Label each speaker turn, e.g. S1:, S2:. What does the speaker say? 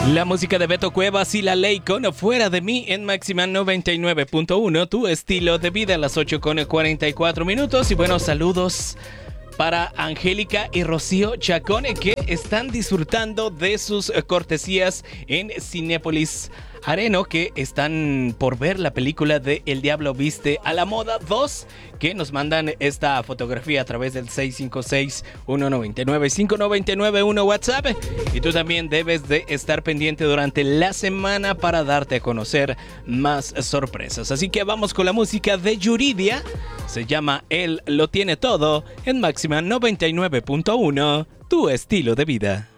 S1: La música de Beto Cuevas y La Ley con Fuera de Mí en Máxima 99.1, tu estilo de vida a las 8:44. Y bueno, saludos para Angélica y Rocío Chacón, que están disfrutando de sus cortesías en Cinépolis Areno, que están por ver la película de El Diablo Viste a la Moda 2, que nos mandan esta fotografía a través del 656-199-5991 WhatsApp. Y tú también debes de estar pendiente durante la semana para darte a conocer más sorpresas. Así que vamos con la música de Yuridia. Se llama Él lo tiene todo en Máxima 99.1, tu estilo de vida.